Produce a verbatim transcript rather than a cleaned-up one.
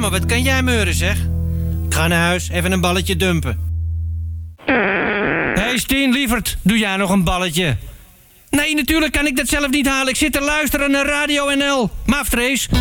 maar wat kan jij meuren, zeg? Ik ga naar huis, even een balletje dumpen. Hé, hey Stien, lieverd, doe jij nog een balletje? Nee, natuurlijk kan ik dat zelf niet halen. Ik zit te luisteren naar Radio N L. Maftrace.